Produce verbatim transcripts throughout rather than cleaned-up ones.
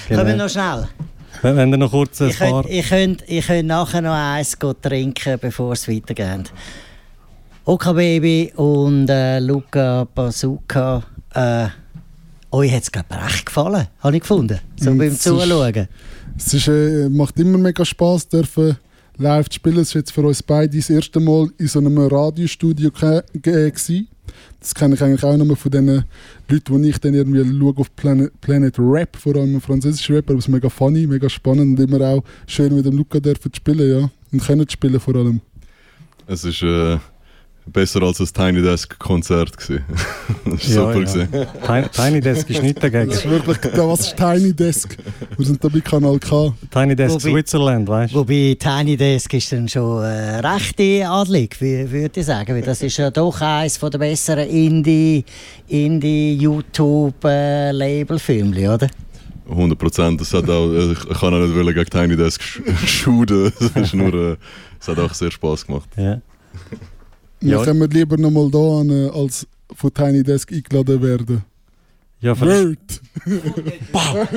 Genau. Kommen wir noch schnell. Wenn, wenn ihr noch kurz ein Ich könnte paar... ich könnt, ich könnt nachher noch eins trinken, bevor es weitergeht. Oka Baby und äh, Luca Bazooka. Äh, euch hat es, glaube ich, recht gefallen, habe ich gefunden. So Und beim es Zuschauen. Es ist, äh, macht immer mega Spass, dürfen live zu spielen. Es war jetzt für uns beide das erste Mal in so einem Radiostudio ge- ge- gewesen. Das kenne ich eigentlich auch nur von den Leuten, die ich dann irgendwie schaue auf Planet, Planet Rap, vor allem französische Rap, aber es ist mega funny, mega spannend und immer auch schön mit dem Luca dürfen spielen, ja. Und können spielen vor allem. Es ist äh, besser als ein Tiny Desk Konzert gewesen. Das war Ja, super. ja. Gewesen. Tiny, Tiny Desk ist nicht dagegen. Das ist wirklich, was ist Tiny Desk? Wir sind da bei Kanal K. Tiny Desk Wobei- Switzerland, weißt du? Wobei Tiny Desk ist dann schon äh, recht adlig, wie- würde ich sagen. Weil das ist ja doch eines der besseren Indie, Indie YouTube äh, Label-Filme, oder? hundert Prozent. Das hat auch, ich ich kann auch nicht wollen gegen Tiny Desk sch- shooten. Es ist nur, äh, es hat auch sehr Spaß gemacht. Ja. Wir Ja. können lieber noch mal da an, äh, als von Tiny Desk eingeladen werden. Ja, vielleicht, Word!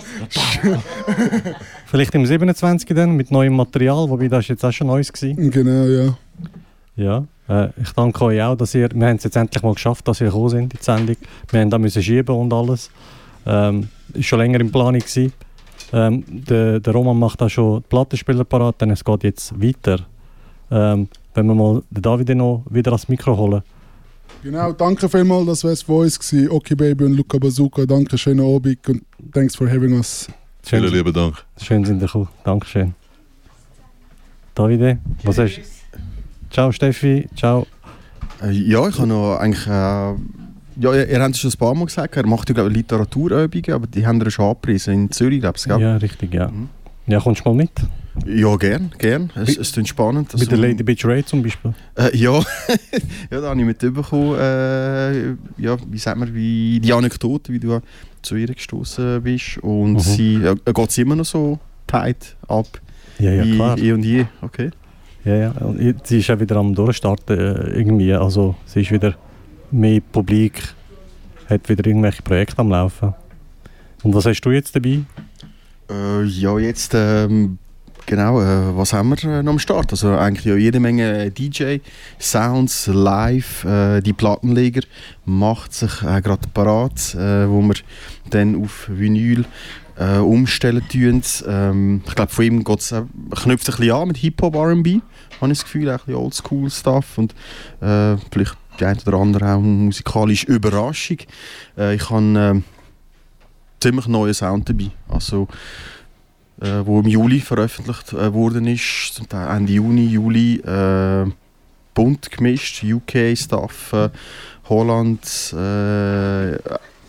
vielleicht im siebenundzwanzig dann mit neuem Material, wobei das ist jetzt auch schon Neues gewesen. Genau, ja. Ja, äh, ich danke euch auch, dass ihr, wir haben es jetzt endlich mal geschafft, dass ihr gekommen sind, in die Sendung. Wir haben da müssen schieben und alles. Ähm, ist schon länger in Planung gewesen. Ähm, der, der Roman macht auch schon die Plattenspieler parat, denn es geht jetzt weiter. Ähm, wenn wir mal den David noch wieder ans Mikro holen. Genau, danke vielmals, das war es von uns gewesen. Oki Baby und Luca Bazooka, danke, schönen Abend und thanks for having us. Vielen Schön, lieben Dank. schön sind ihr gekommen. Dankeschön. Davide, was hast du? Ciao Steffi, ciao. Äh, Ja, ich habe noch eigentlich... Äh, ja, ihr, ihr habt es schon ein paar Mal gesagt, er macht ja, glaube ich, Literaturübungen, aber die haben wir schon abgepriesen in Zürich, glaube ich, gell? Ja, richtig, ja. Mhm. Ja, kommst du mal mit? Ja, gern, gern. Es, es klingt spannend. Mit der Lady Bitch Ray zum Beispiel. Äh, ja. Ja, da habe ich mitbekommen, äh, ja, wie sagt man, wie die Anekdote, wie du zu ihr gestoßen bist. Und Mhm. sie, äh, geht sie immer noch so tight ab, Ja, ja, wie klar. eh und je. Okay. Ja, ja. Und i- sie ist auch wieder am Durchstarten äh, irgendwie. Also sie ist wieder mehr publik, hat wieder irgendwelche Projekte am Laufen. Und was hast du jetzt dabei? Äh, ja, jetzt, ähm, genau, äh, was haben wir äh, noch am Start? Also eigentlich ja jede Menge D J-Sounds live. Äh, die Plattenleger macht sich äh, gerade parat, äh, wo wir dann auf Vinyl äh, umstellen tun. Ähm, ich glaube, von ihm geht's, äh, knüpft ein bisschen an mit Hip-Hop R and B, habe ich das Gefühl, ein bisschen Oldschool-Stuff und äh, vielleicht die eine oder andere auch musikalische Überraschung. Äh, ich habe äh, ziemlich neuen Sound dabei, also äh, wo im Juli veröffentlicht äh, worden ist, zum Teil Ende Juni, Juli, äh, bunt gemischt, U K-Stuff, äh, Holland, äh,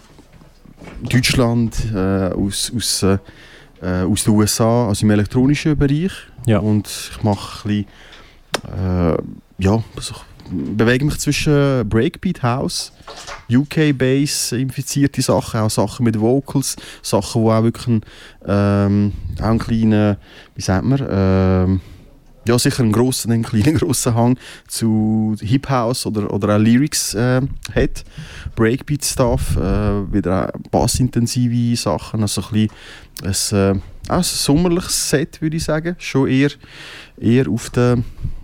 Deutschland, äh, aus, aus, äh, aus den U S A, also im elektronischen Bereich. Ja. Und ich mache ein bisschen, äh, ja, so, bewege mich zwischen Breakbeat House, U K Bass, infizierte Sachen, auch Sachen mit Vocals, Sachen, die auch wirklich einen, ähm, auch einen kleinen, wie sagt man, ähm, ja, sicher einen grossen, einen kleinen grossen Hang zu Hip House oder, oder auch Lyrics äh, hat. Breakbeat Stuff, äh, wieder auch bassintensive Sachen, also ein bisschen ein, äh, ein sommerliches Set, würde ich sagen. Schon eher, eher auf den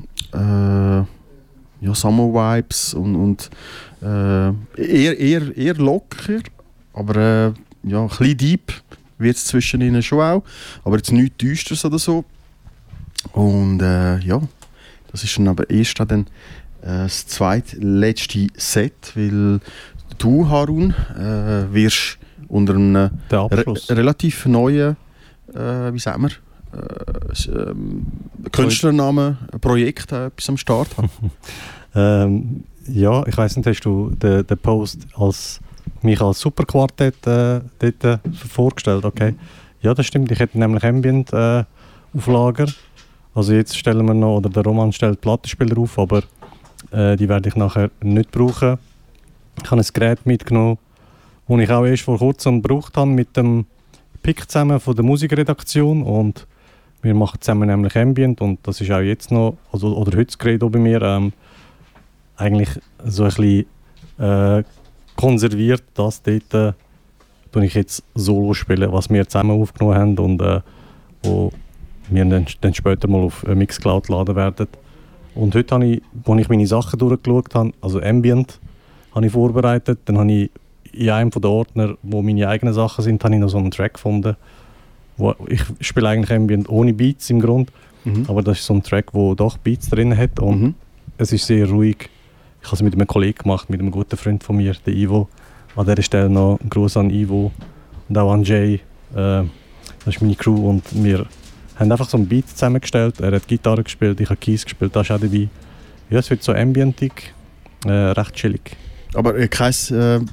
äh, ja, Summer Vibes und, und äh, eher, eher, eher locker, aber äh, ja, ein bisschen deep wird es zwischen ihnen schon auch, aber jetzt nichts Düsteres oder so. Und äh, ja, das ist dann aber erst dann äh, das zweitletzte Set, weil du, Harun, äh, wirst unter einem Der re Abschluss. relativ neuen, äh, wie sagen wir, äh, ähm, Künstlernamen, ein Projekt, äh, etwas am Start haben. Ähm, ja, ich weiss nicht, hast du den, den Post als mich als Superquartett äh, dort äh, vorgestellt? Okay. Ja, das stimmt. Ich hätte nämlich Ambient äh, auf Lager. Also jetzt stellen wir noch, oder der Roman stellt Plattenspieler auf, aber äh, die werde ich nachher nicht brauchen. Ich habe ein Gerät mitgenommen, das ich auch erst vor kurzem gebraucht habe, mit dem Pick zusammen von der Musikredaktion, und wir machen zusammen nämlich Ambient, und das ist auch jetzt noch, also, oder heute das Gerät auch bei mir, ähm, eigentlich so ein bisschen äh, konserviert, dass dort äh, tue ich jetzt Solo spielen, was wir zusammen aufgenommen haben und äh, wo wir dann, dann später mal auf Mixcloud laden werden. Und heute habe ich, als ich meine Sachen durchgeschaut habe, also Ambient, habe ich vorbereitet, dann habe ich in einem der Ordner, wo meine eigenen Sachen sind, habe ich noch so einen Track gefunden. Wo ich spiele eigentlich Ambient ohne Beats im Grund, mhm. aber das ist so ein Track, der doch Beats drin hat und mhm. es ist sehr ruhig. Ich habe es mit einem Kollegen gemacht, mit einem guten Freund von mir, der Ivo. An dieser Stelle noch ein Gruß an Ivo und auch an Jay. Äh, das ist meine Crew und wir haben einfach so einen Beat zusammengestellt. Er hat Gitarre gespielt, ich habe Keys gespielt, das ist auch dabei. Ja, es wird so ambientig, äh, recht chillig. Aber äh, kein, äh, sagen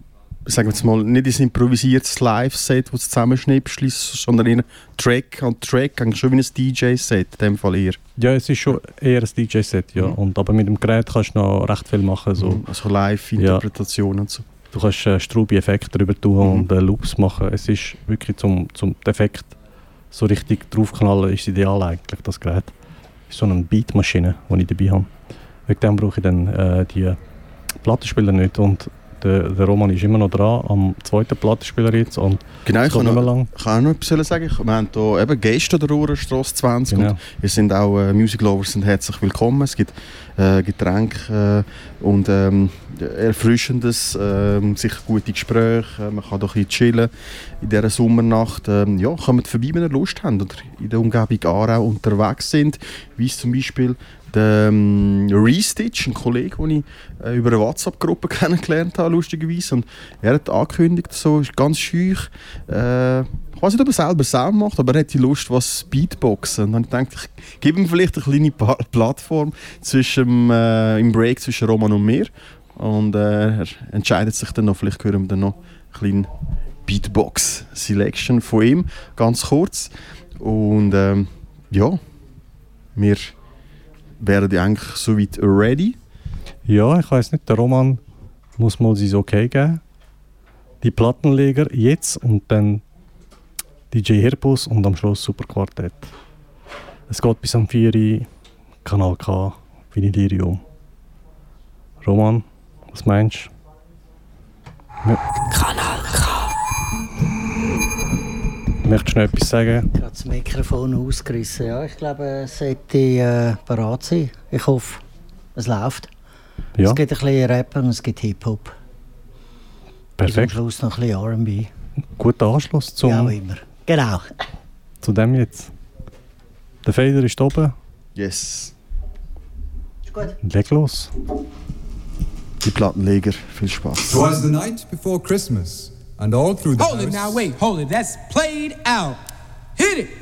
wir jetzt mal, nicht ein improvisiertes Live-Set, das du zusammenschnippst, sondern eher Track an Track, eigentlich schon wie ein D J-Set, in dem Fall eher. Ja, es ist schon eher ein D J-Set, ja. Mhm. Und, aber mit dem Gerät kannst du noch recht viel machen. So. Also Live-Interpretation ja. und so. Du kannst äh, Strubi-Effekte drüber tun mhm. und äh, Loops machen. Es ist wirklich zum, zum Effekt so richtig draufknallen, ist ideal eigentlich, das Gerät. Das ist so eine Beatmaschine, die ich dabei habe. Wegen dem brauche ich dann äh, die Plattenspieler nicht. Und der, der Roman ist immer noch dran, am zweiten Plattenspieler jetzt. Und genau, ich kann, noch, lang. kann auch noch etwas sagen. Wir haben hier eben Gäste der Uhrenstrasse zwanzig genau. und wir sind auch äh, Music Lovers sind herzlich willkommen. Es gibt äh, Getränke äh, und ähm, erfrischendes, äh, sicher gute Gespräche. Man kann doch ein bisschen chillen in dieser Sommernacht. Ähm, ja, kommt vorbei, wenn ihr Lust habt oder in der Umgebung Aarau unterwegs sind, wie es zum Beispiel der ähm, Restitch, ein Kollege, den ich äh, über eine WhatsApp-Gruppe kennengelernt habe, lustigerweise. Und er hat angekündigt, so ist ganz schüch. Äh, ich weiß nicht, ob er selber Sound macht, aber er hat die Lust, was Beatboxen. Und dann habe ich gedacht, ich gebe ihm vielleicht eine kleine pa- Plattform zwischen, äh, im Break zwischen Roman und mir. Und äh, er entscheidet sich dann noch, vielleicht hören wir dann noch eine kleine Beatbox-Selection von ihm, ganz kurz. Und ähm, ja, wir wären die eigentlich soweit ready? Ja, ich weiss nicht, der Roman muss mal sein Okay geben. Die Plattenleger jetzt und dann D J Hirbus und am Schluss Superquartett. Es geht bis am vier Uhr, Kanal K, Vinilium. Roman, was meinst du? Ja. Kanal K. Möchtest du noch etwas sagen? Ich habe das Mikrofon ausgerissen. Ja, ich glaube, es sollte äh, bereit sein. Ich hoffe, es läuft. Ja. Es gibt ein bisschen Rap und es gibt Hip-Hop. Perfekt. Und am Schluss noch ein bisschen R and B. Guter Anschluss zum, ja, immer. Genau. Zu dem jetzt. Der Fader ist oben. Yes. Ist gut. Leg los. Die Plattenleger, viel Spaß. Twas the night before Christmas, and all through the Hold it now, wait, hold it. That's played out. Hit it.